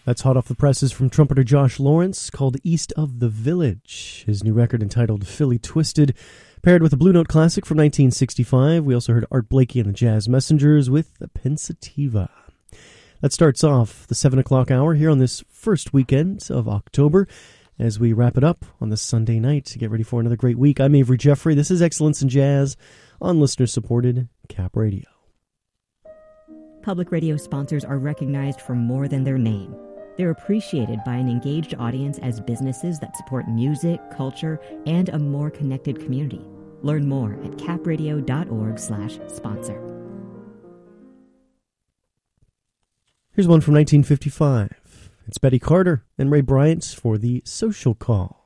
That's hot off the presses from trumpeter Josh Lawrence, called East of the Village. His new record entitled Philly Twisted, paired with a Blue Note classic from 1965. We also heard Art Blakey and the Jazz Messengers with the Pensativa. That starts off the 7 o'clock hour here on this first weekend of October as we wrap it up on this Sunday night to get ready for another great week. I'm Avery Jeffrey. This is Excellence in Jazz on listener-supported Cap Radio. Public radio sponsors are recognized for more than their name. They're appreciated by an engaged audience as businesses that support music, culture, and a more connected community. Learn more at capradio.org/sponsor. Here's one from 1955. It's Betty Carter and Ray Bryant for The Social Call.